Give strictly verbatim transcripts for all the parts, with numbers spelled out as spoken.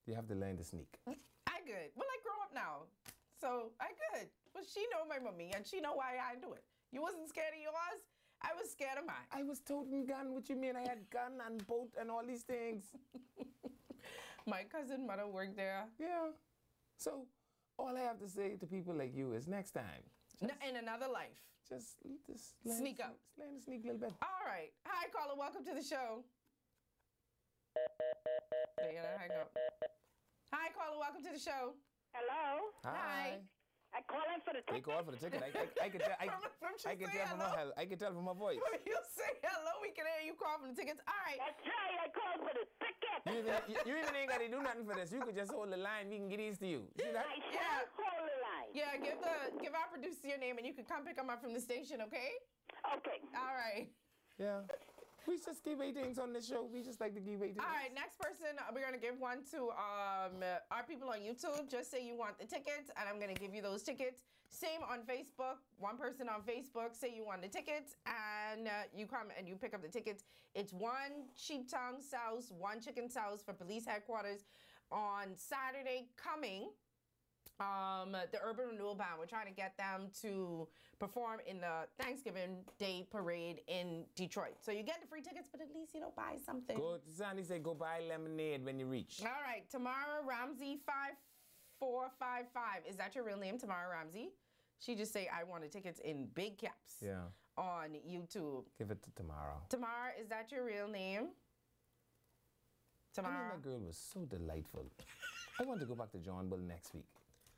You have to learn to sneak. I good. Well, I grow up now, so I good. But she know my mommy, and she know why I do it. You wasn't scared of yours. I was scared of mine. I was toting gun. What you mean? I had gun and boat and all these things. My cousin mother worked there. Yeah. So all I have to say to people like you is next time. Just, in another life. Just, just sneak up. Learn to sneak a little bit. All right. Hi, caller. Welcome to the show. They gotta hang up. Hi, caller. Welcome to the show. Hello. Hi. Hi. I call in for the ticket. They call for the ticket. I, I, I can tell. I, From- from she I can say tell from hello? her. I can tell from her voice. When you say hello, we can hear you call for the tickets. All right. That's right. I called for the You ticket. even, you, you even ain't got to do nothing for this. You could just hold the line. We can get these to you. See I that? shall Yeah. hold the line. Yeah, give the give our producer your name, and you can come pick them up from the station, okay? Okay. All right. Yeah. We just give away things on this show. We just like to give away things. All right, next person, uh, we're going to give one to um, uh, our people on YouTube. Just say you want the tickets, and I'm going to give you those tickets. Same on Facebook. One person on Facebook, say you want the tickets, and uh, you come and you pick up the tickets. It's one Sheep Tongue Souse, one Chicken Souse for police headquarters on Saturday coming. Um, the Urban Renewal Band, we're trying to get them to perform in the Thanksgiving Day Parade in Detroit. So you get the free tickets, but at least, you know, buy something. Go, Sandy said go buy lemonade when you reach. All right, Tamara Ramsey five four five five. Is that your real name, Tamara Ramsey? She just say, I wanted tickets in big caps. Yeah. On YouTube. Give it to tomorrow. Tamara, is that your real name? I mean, Tamara. that girl was so delightful. I want to go back to John Bull next week.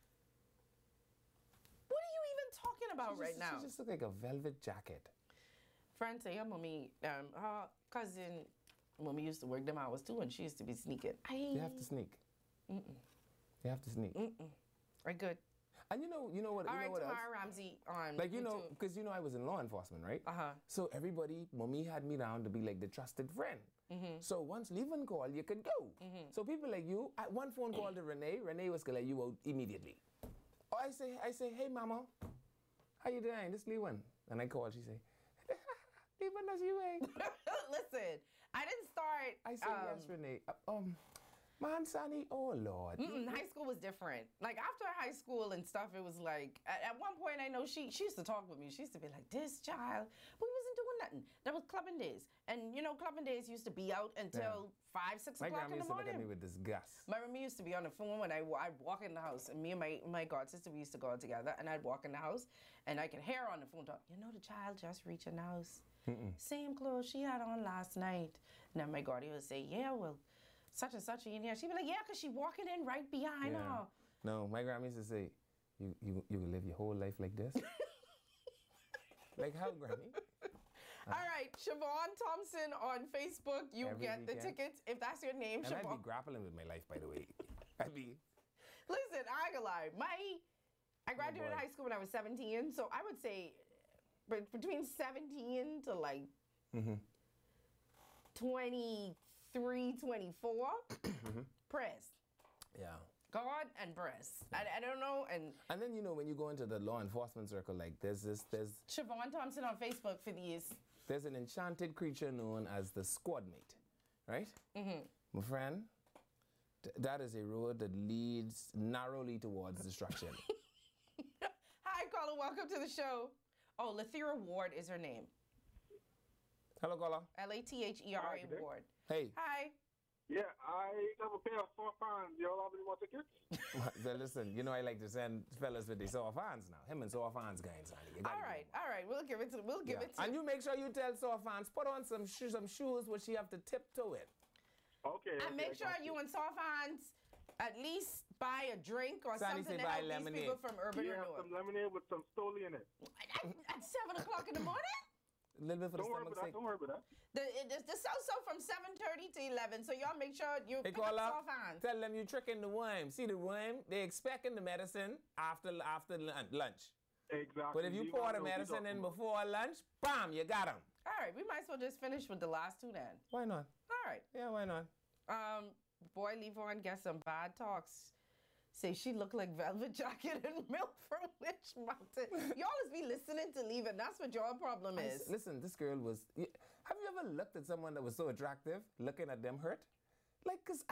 What are you even talking about She right just, now? She just looked like a velvet jacket. Friend say, your mommy, um, her cousin, mommy used to work them hours too, and she used to be sneaking. I, You have to sneak. Mm-mm. You have to sneak. Mm-mm. Right, good. And you know, you know what? All you right, know what Tamara else? Ramsey on Like you YouTube. know, because you know I was in law enforcement, right? Uh-huh. So everybody, mommy had me down to be like the trusted friend. Mm-hmm. So once leaving call, you could go. Mm-hmm. So people like you, I, one phone call to Renee, Renee was gonna let you out immediately. Or I say, I say, hey mama, how you doing? This Lewan. And I call, she say, Lewan, that's you, eh? Listen, I didn't start. I say, um, yes, Renee. Uh, um, man, Sonny, oh Lord. Mm-mm, high school was different. Like after high school and stuff, it was like at, at one point I know she she used to talk with me. She used to be like, "This child, we wasn't doing nothing. That was clubbing days, and you know, clubbing days used to be out until five, six My o'clock grandma in the used to look at me morning." with disgust. My mom used to be on the phone when I I'd walk in the house, and me and my my god sister we used to go out together, and I'd walk in the house, and I could hear her on the phone talk. You know, the child just reached the house. Mm-mm. Same clothes she had on last night. And then my god he would say, "Yeah, well, such and such in here." She'd be like, "Yeah, cause she walking in right behind Yeah. her." No, my grandma used to say, you you you will live your whole life like this? Like how, Granny? All right, Siobhan Thompson on Facebook. You Every get the weekend. tickets if that's your name, And I'd be Siobhan. grappling with my life, by the way. I'd be, Listen, I ain't gonna lie. My, I graduated boy. high school when I was seventeen, so I would say, but between seventeen to like mm-hmm. twenty-three, twenty-four, press. yeah. God and press. I, I don't know. And And then, you know, when you go into the law enforcement circle, like there's this, there's, Siobhan Thompson on Facebook for these. there's an enchanted creature known as the squad mate, right? Mm-hmm. My friend, th- that is a road that leads narrowly towards destruction. Hi, caller. Welcome to the show. Oh, Lathira Ward is her name. Hello, caller. L A T H E R Hi, A good day. Ward. Hey. Hi. Yeah, I have a pair of four fans. Y'all have any more tickets? So listen, you know I like to send fellas with the sore fans now. Him and sore fans guys, honey. You gotta All give right, them all right. We'll give it to. We'll give Yeah. it to. And you make sure you tell sore fans, put on some shoes, some shoes where she have to tiptoe it. Okay. And okay, make I sure got you and Softhands at least buy a drink or Sandy something say to buy help these lemonade. people from Urban Yeah, Renewal. some lemonade with some stoli in it. At, at seven o'clock in the morning. A little bit for Don't the worry stomach's about that. sake. Don't worry about that. The it, the, the so-so from seven thirty to eleven. So y'all make sure you Hey, pick call up up. Softhands. Tell them you tricking the worm. See the worm? They expecting the medicine after after lun- lunch. Exactly. But if you Leave pour out the no medicine deductible. in before lunch, bam, you got them. All right, we might as well just finish with the last two then. Why not? All right. Yeah, why not? Um, boy, Levon gets some bad talks. Say she look like Velvet Jacket and Milk from Witch Mountain. Y'all just be listening to Levon. That's what your problem I is. s- Listen, this girl was. Have you ever looked at someone that was so attractive, looking at them hurt? Like, cause